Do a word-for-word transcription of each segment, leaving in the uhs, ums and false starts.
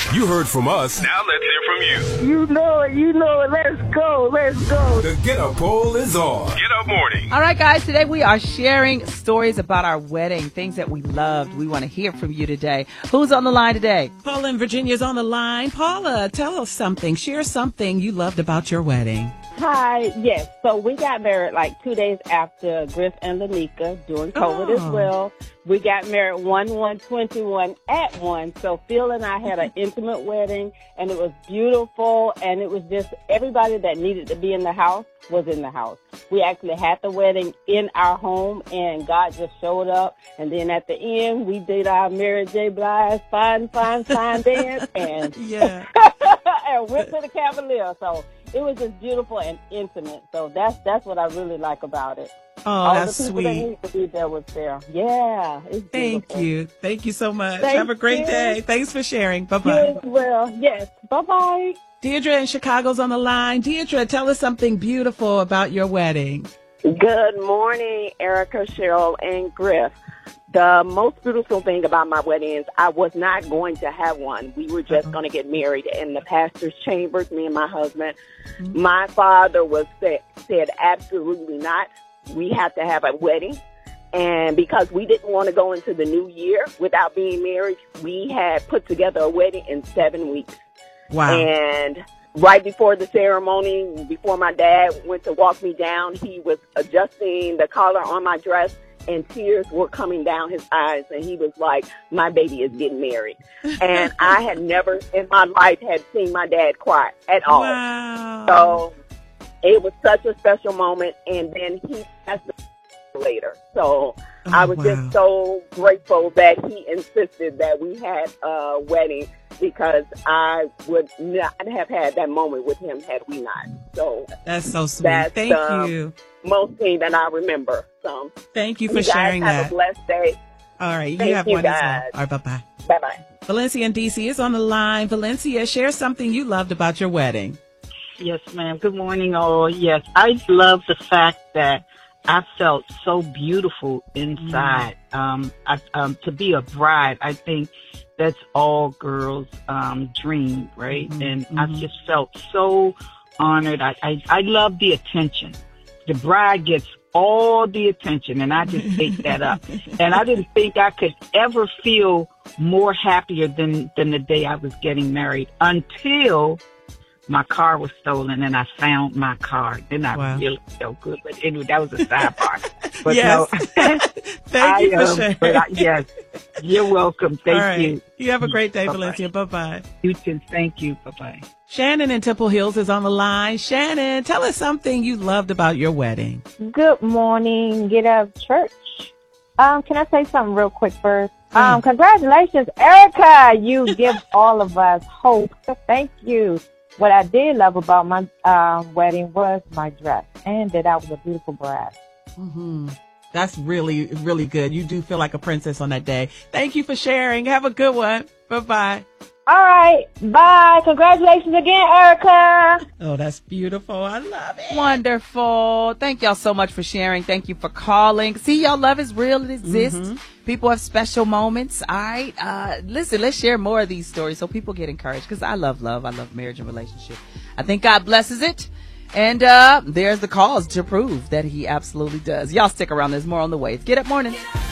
You heard from us. Now let's hear from you. You know it. You know it. Let's go. Let's go. The Get Up poll is on. Get Up Morning. All right, guys. Today we are sharing stories about our wedding, things that we loved. We want to hear from you today. Who's on the line today? Paula in Virginia's on the line. Paula, tell us something. Share something you loved about your wedding. Hi. Yes. So we got married like two days after Griff and Lanika during COVID Oh. as well. We got married one one twenty-one at one. So Phil and I had an intimate wedding, and it was beautiful. And it was just everybody that needed to be in the house was in the house. We actually had the wedding in our home, and God just showed up. And then at the end, we did our Mary J. Blige fine, fine, fine dance, and Yeah. and went to the Cavalier. So it was just beautiful and intimate. So that's that's what I really like about it. Oh, All that's the people that sweet. need to be there was there. Yeah, it's Thank beautiful. you. Thank you so much. Thank Have a great you. day. Thanks for sharing. You Bye-bye. as well. Yes. Bye bye. Deirdre in Chicago's on the line. Deirdre, tell us something beautiful about your wedding. Good morning, Erica, Cheryl, and Griff. The most beautiful thing about my wedding is I was not going to have one. We were just going to get married in the pastor's chambers, me and my husband. Mm-hmm. My father was said, said absolutely not. We have to have a wedding. And because we didn't want to go into the new year without being married, we had put together a wedding in seven weeks. Wow. And right before the ceremony, before my dad went to walk me down, he was adjusting the collar on my dress, and tears were coming down his eyes. And he was like, my baby is getting married. And I had never in my life had seen my dad cry at all. Wow. So it was such a special moment. And then he passed later. So Oh, I was wow. just so grateful that he insisted that we had a wedding, because I would not have had that moment with him had we not. So That's so sweet. that's Thank um, you. most thing that I remember. So Thank you for you guys sharing have that. a blessed day. All right. You Thank have you, one as well. guys. All right. Bye-bye. Bye bye. Valencia in D C is on the line. Valencia, share something you loved about your wedding. Yes, ma'am. Good morning, all. Yes, I love the fact that I felt so beautiful inside. Mm. Um, I, um, to be a bride, I think that's all girls' um, dream, right? Mm-hmm. And Mm-hmm. I just felt so honored. I, I, I love the attention. The bride gets all the attention, and I just ate that up. And I didn't think I could ever feel more happier than, than the day I was getting married, until my car was stolen and I found my car. Then I Wow. really felt good. But anyway, that was a sidebar. But Yes. no, Thank you I, for um, sharing. but I, yes, you're welcome. Thank All right. you. You have a great day, Bye-bye. Valencia. Bye-bye. You too. Thank you. Bye-bye. Shannon in Temple Hills is on the line. Shannon, tell us something you loved about your wedding. Good morning, Get Up Church. Um, can I say something real quick first? Um, congratulations, Erica. You give all of us hope. Thank you. What I did love about my um, wedding was my dress, and that I was a beautiful bride. Mm-hmm. That's really, really good. You do feel like a princess on that day. Thank you for sharing. Have a good one. Bye-bye. All right. Bye. Congratulations again, Erica. Oh, that's beautiful. I love it. Wonderful. Thank y'all so much for sharing. Thank you for calling. See, y'all, love is real. It exists. Mm-hmm. People have special moments. All right. Uh, listen, let's share more of these stories so people get encouraged, because I love love. I love marriage and relationship. I think God blesses it. And uh, there's the cause to prove that he absolutely does. Y'all stick around. There's more on the way. It's Get Up Morning.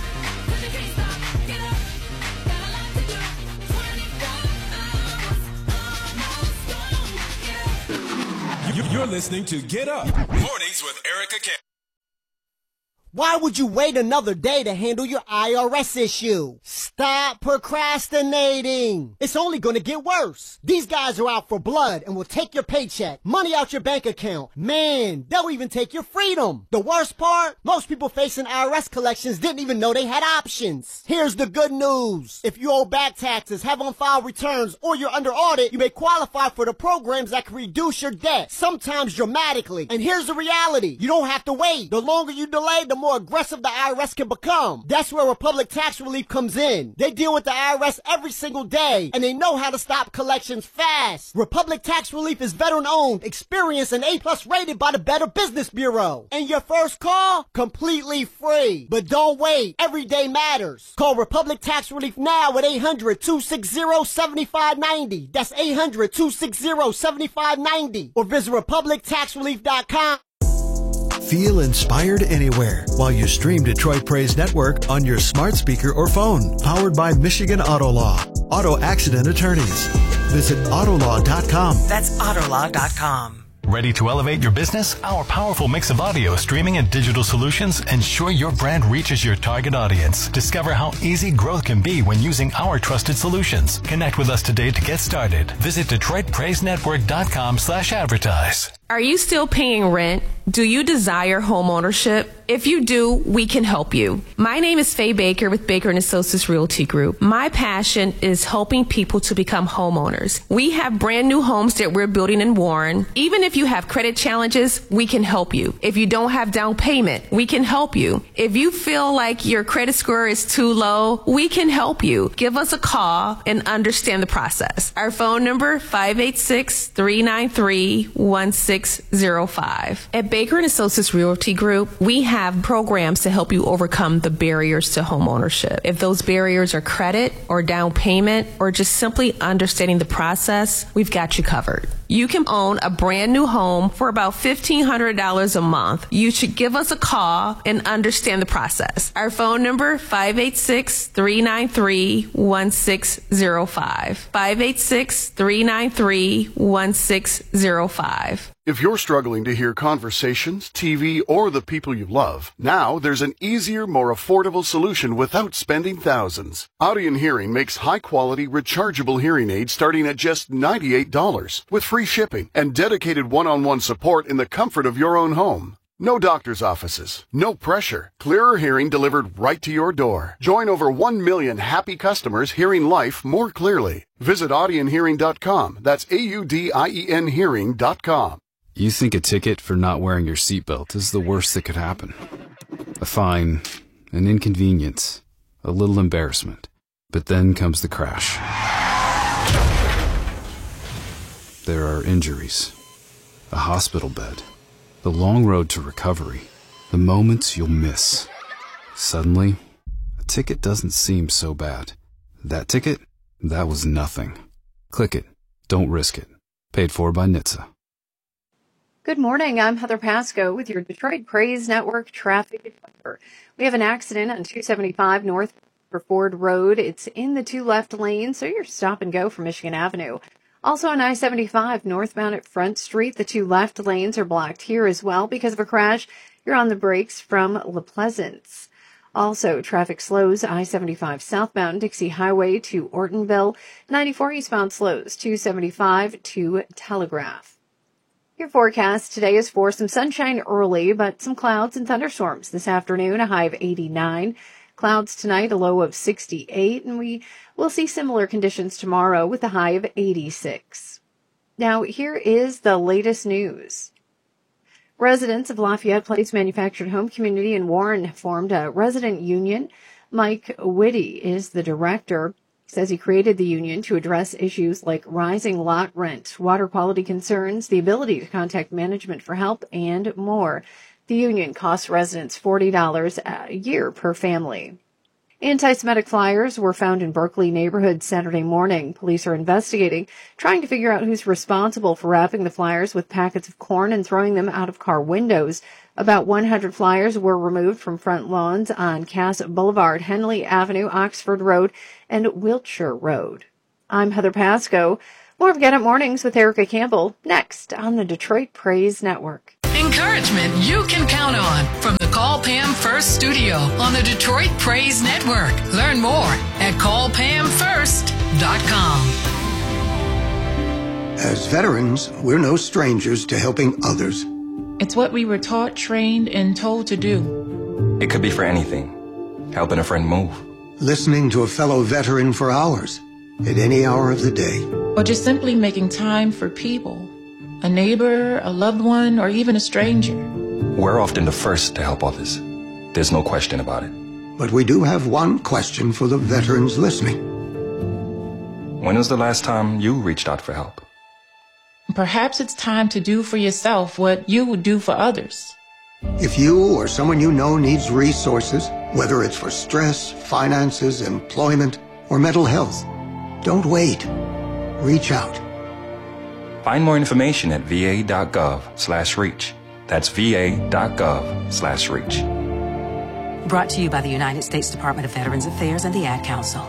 You're listening to Get Up Mornings with Erica K. Why would you wait another day to handle your I R S issue? Stop procrastinating. It's only going to get worse. These guys are out for blood and will take your paycheck, money out your bank account. Man, they'll even take your freedom. The worst part? Most people facing I R S collections didn't even know they had options. Here's the good news. If you owe back taxes, have on-file returns, or you're under audit, you may qualify for the programs that can reduce your debt, sometimes dramatically. And here's the reality. You don't have to wait. The longer you delay, the more more aggressive the I R S can become. That's where Republic Tax Relief comes in. They deal with the I R S every single day, and they know how to stop collections fast. Republic Tax Relief is veteran-owned, experienced, and A-plus rated by the Better Business Bureau. And your first call? Completely free. But don't wait. Every day matters. Call Republic Tax Relief now at eight hundred, two six zero, seven five nine zero. That's eight hundred, two six zero, seven five nine zero. Or visit republic tax relief dot com. Feel inspired anywhere while you stream Detroit Praise Network on your smart speaker or phone. Powered by Michigan Auto Law. Auto accident attorneys. Visit autolaw dot com. That's autolaw dot com. Ready to elevate your business? Our powerful mix of audio, streaming, and digital solutions ensure your brand reaches your target audience. Discover how easy growth can be when using our trusted solutions. Connect with us today to get started. Visit Detroit Praise Network dot com slash advertise. Are you still paying rent? Do you desire home ownership? If you do, we can help you. My name is Faye Baker with Baker and Associates Realty Group. My passion is helping people to become homeowners. We have brand new homes that we're building in Warren. Even if you have credit challenges, we can help you. If you don't have down payment, we can help you. If you feel like your credit score is too low, we can help you. Give us a call and understand the process. Our phone number, five eight six, three nine three, one six zero five. At Baker and Associates Realty Group, we have programs to help you overcome the barriers to home ownership. If those barriers are credit or down payment or just simply understanding the process, we've got you covered. You can own a brand new home for about fifteen hundred dollars a month. You should give us a call and understand the process. Our phone number, five eight six, three nine three, one six zero five. five eight six, three nine three, one six zero five. If you're struggling to hear conversations, T V, or the people you love, now there's an easier, more affordable solution without spending thousands. Audien Hearing makes high-quality, rechargeable hearing aids starting at just ninety-eight dollars, with free shipping and dedicated one-on-one support in the comfort of your own home. No doctor's offices, no pressure, clearer hearing delivered right to your door. Join over one million happy customers hearing life more clearly. Visit audien hearing dot com. That's A U D I E N hearing dot com. You think a ticket for not wearing your seatbelt is the worst that could happen. A fine, an inconvenience, a little embarrassment. But then comes the crash. There are injuries, a hospital bed, the long road to recovery, the moments you'll miss. Suddenly, a ticket doesn't seem so bad. That ticket? That was nothing. Click it. Don't risk it. Paid for by N H T S A. Good morning. I'm Heather Pasco with your Detroit Praise Network traffic. We have an accident on two seventy-five North Ford Road. It's in the two left lanes, so you're stop and go from Michigan Avenue. Also on I seventy-five northbound at Front Street, the two left lanes are blocked here as well because of a crash. You're on the brakes from La Pleasance. Also, traffic slows I seventy-five southbound Dixie Highway to Ortonville. ninety-four eastbound slows two seventy-five to Telegraph. Your forecast today is for some sunshine early, but some clouds and thunderstorms this afternoon, a high of eighty-nine. Clouds tonight, a low of sixty-eight, and we will see similar conditions tomorrow with a high of eighty-six. Now, here is the latest news. Residents of Lafayette Place Manufactured Home Community in Warren have formed a resident union. Mike Whitty is the director. He says he created the union to address issues like rising lot rent, water quality concerns, the ability to contact management for help, and more. The union costs residents forty dollars a year per family. Anti-Semitic flyers were found in Berkeley neighborhood Saturday morning. Police are investigating, trying to figure out who's responsible for wrapping the flyers with packets of corn and throwing them out of car windows. About one hundred flyers were removed from front lawns on Cass Boulevard, Henley Avenue, Oxford Road, and Wiltshire Road. I'm Heather Pasco. More of Get Up Mornings with Erica Campbell next on the Detroit Praise Network. Encouragement you can count on from the Call Pam First studio on the Detroit Praise Network. Learn more at call pam first dot com. As veterans, we're no strangers to helping others. It's what we were taught, trained, and told to do. It could be for anything. Helping a friend move. Listening to a fellow veteran for hours, at any hour of the day. Or just simply making time for people. A neighbor, a loved one, or even a stranger. We're often the first to help others, to There's no question about it. But we do have one question for the veterans listening. When was the last time you reached out for help? Perhaps it's time to do for yourself what you would do for others. If you or someone you know needs resources, whether it's for stress, finances, employment, or mental health, don't wait. Reach out. Find more information at va.gov slash reach. That's va.gov slash reach. Brought to you by the United States Department of Veterans Affairs and the Ad Council.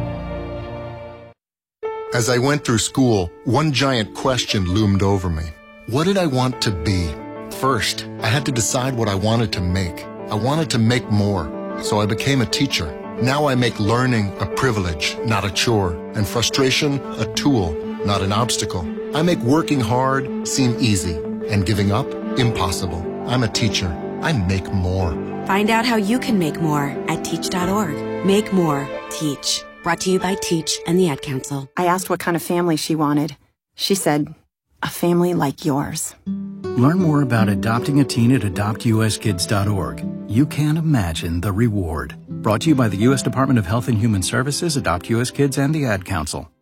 As I went through school, one giant question loomed over me. What did I want to be? First, I had to decide what I wanted to make. I wanted to make more, so I became a teacher. Now I make learning a privilege, not a chore, and frustration a tool, not an obstacle. I make working hard seem easy, and giving up impossible. I'm a teacher. I make more. Find out how you can make more at teach dot org. Make more. Teach. Brought to you by Teach and the Ad Council. I asked what kind of family she wanted. She said, a family like yours. Learn more about adopting a teen at adopt u s kids dot org. You can't imagine the reward. Brought to you by the U S Department of Health and Human Services, Adopt U S Kids, and the Ad Council.